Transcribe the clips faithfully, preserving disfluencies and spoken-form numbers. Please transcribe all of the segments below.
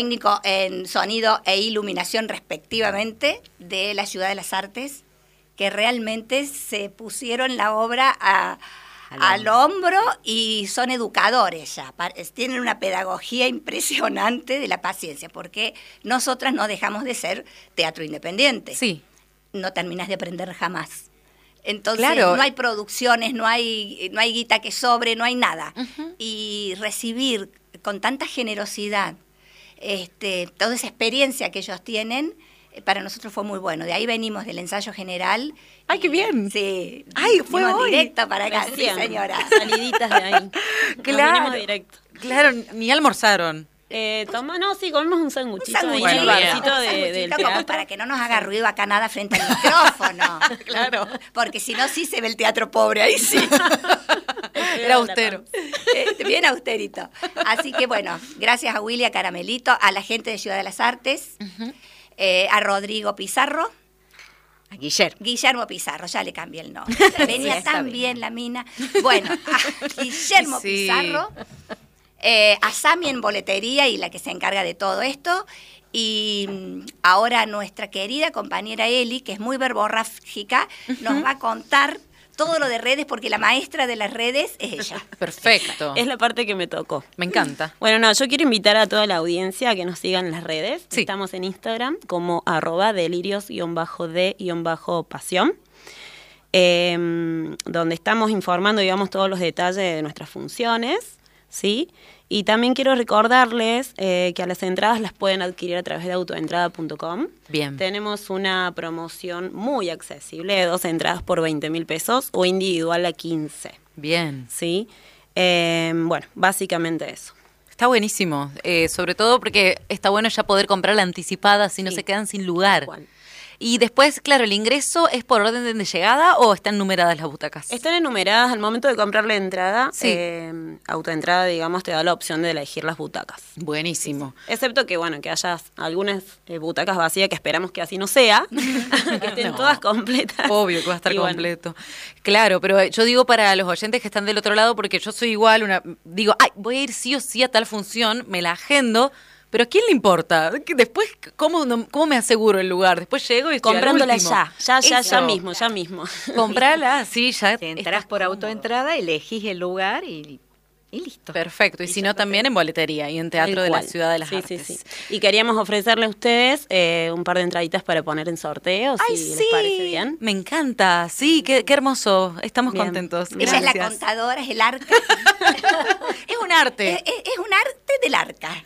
técnico en sonido e iluminación respectivamente de la Ciudad de las Artes, que realmente se pusieron la obra a, al, al hombro y son educadores ya, tienen una pedagogía impresionante de la paciencia, porque nosotras no dejamos de ser teatro independiente. Sí. No terminas de aprender jamás. Entonces claro. no hay producciones, no hay, no hay guita que sobre, no hay nada. Uh-huh. Y recibir con tanta generosidad este, toda esa experiencia que ellos tienen, para nosotros fue muy bueno. De ahí venimos del ensayo general. ¡Ay, qué bien! Sí. ¡Ay, fue hoy! Directo para acá, sí, señora. Saliditas de ahí. Claro, directo. Claro, ni almorzaron. Eh, toma, no, sí, comemos un sanguchito. Un sanguchito, bueno, barcito de, de, del teatro. Como para que no nos haga ruido acá nada frente al micrófono. Claro. Porque si no, sí se ve el teatro pobre, ahí sí. Era austero. Eh, bien austerito. Así que bueno, gracias a Willy, a Caramelito, a la gente de Ciudad de las Artes, uh-huh. eh, a Rodrigo Pizarro. A Guillermo. Guillermo Pizarro, ya le cambié el nombre. Venía sí, tan bien. bien la mina. Bueno, a Guillermo sí. Pizarro. Eh, a Sami en boletería y la que se encarga de todo esto, y ahora nuestra querida compañera Eli, que es muy verborrágica, uh-huh. nos va a contar todo lo de redes, porque la maestra de las redes es ella. Perfecto. Es la parte que me tocó. Me encanta. Bueno, no, yo quiero invitar a toda la audiencia a que nos sigan en las redes. Sí. Estamos en Instagram como arroba delirios-de-pasión, eh, donde estamos informando, digamos, todos los detalles de nuestras funciones. ¿Sí? Y también quiero recordarles eh, que a las entradas las pueden adquirir a través de autoentrada punto com. Bien. Tenemos una promoción muy accesible de dos entradas por veinte mil pesos o individual a quince. Bien. ¿Sí? Eh, bueno, básicamente eso. Está buenísimo, eh, sobre todo porque está bueno ya poder comprarla anticipada, si no sí. se quedan sin lugar. Igual. Y después, claro, ¿el ingreso es por orden de llegada o están numeradas las butacas? Están enumeradas al momento de comprar la entrada. Sí. Eh, autoentrada, digamos, te da la opción de elegir las butacas. Buenísimo. Sí. Excepto que, bueno, que haya algunas eh, butacas vacías, que esperamos que así no sea, que estén no. todas completas. Obvio que va a estar y completo. Bueno. Claro, pero yo digo para los oyentes que están del otro lado, porque yo soy igual, una digo, ay, voy a ir sí o sí a tal función, me la agendo. Pero ¿a quién le importa? Después, ¿cómo, no, cómo me aseguro el lugar? Después llego y estoy comprándola al último. ya, ya, ya, Eso. ya mismo, ya mismo. Comprala, sí, ya. Te entras por autoentrada, elegís el lugar y, y listo. Perfecto, y, y si no también en boletería y en Teatro de la Ciudad de las sí, Artes. Sí, sí. Y queríamos ofrecerle a ustedes eh, un par de entraditas para poner en sorteo, Ay, si sí. les parece bien. Me encanta, sí, qué, qué hermoso, estamos bien. contentos. Ella es la contadora, es el arca. Es un arte. Es, es, es un arte del arca.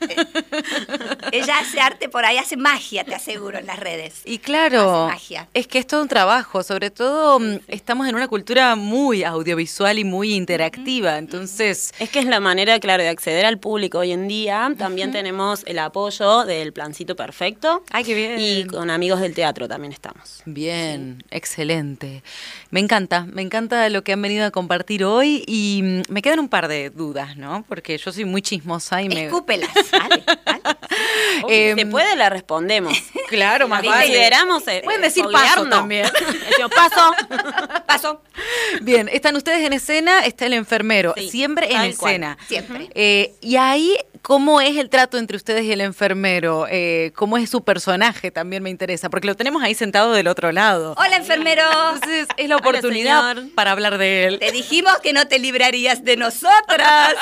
Ella hace arte por ahí, hace magia, te aseguro, en las redes. Y claro, hace magia. Es que es todo un trabajo, sobre todo sí, sí. estamos en una cultura muy audiovisual y muy interactiva, entonces... Es que es la manera, claro, de acceder al público hoy en día. También uh-huh. tenemos el apoyo del Plancito Perfecto. ¡Ay, qué bien! Y con Amigos del Teatro también estamos. Bien, sí. Excelente. Me encanta, me encanta lo que han venido a compartir hoy y me quedan un par de dudas, ¿no? Porque yo soy muy chismosa y me... Escúpelas, dale, dale. Eh, si puede, la respondemos. Claro, más vale. Consideramos el, pueden decir paso también. Decimos paso. Paso. Bien, están ustedes en escena, está el enfermero, sí, siempre en escena. Cual, siempre. Eh, y ahí, ¿cómo es el trato entre ustedes y el enfermero? Eh, ¿Cómo es su personaje? También me interesa, porque lo tenemos ahí sentado del otro lado. Hola, enfermero. Entonces, es la oportunidad Hola, para hablar de él. Te dijimos que no te librarías de nosotras.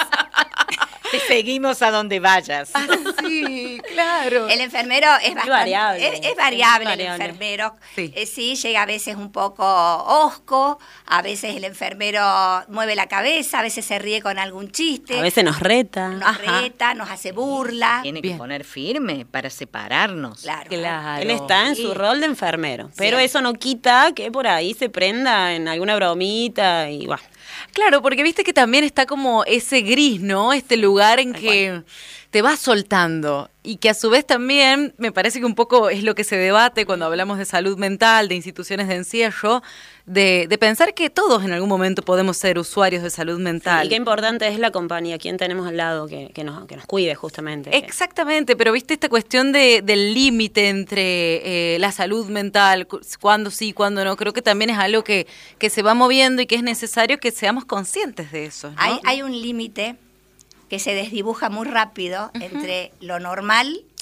Te seguimos a donde vayas. Ah, sí, claro. El enfermero es bastante variable. Es, es variable, es el variable. enfermero. Sí. Eh, sí, llega a veces un poco hosco, a veces el enfermero mueve la cabeza, a veces se ríe con algún chiste. A veces nos reta. Nos Ajá. reta, nos hace burla. Tiene Bien. que poner firme para separarnos. Claro. claro. Él está en sí. su rol de enfermero, pero sí. eso no quita que por ahí se prenda en alguna bromita y bueno. Claro, porque viste que también está como ese gris, ¿no? Este lugar en que te vas soltando y que a su vez también me parece que un poco es lo que se debate cuando hablamos de salud mental, de instituciones de encierro, de, de pensar que todos en algún momento podemos ser usuarios de salud mental. Sí, y qué importante es la compañía, quién tenemos al lado que, que, nos, que nos cuide justamente. Exactamente, pero viste esta cuestión de, del límite entre eh, la salud mental, cuándo sí, cuándo no, creo que también es algo que, que se va moviendo y que es necesario que seamos conscientes de eso, ¿no? Hay, hay un límite que se desdibuja muy rápido uh-huh. entre lo normal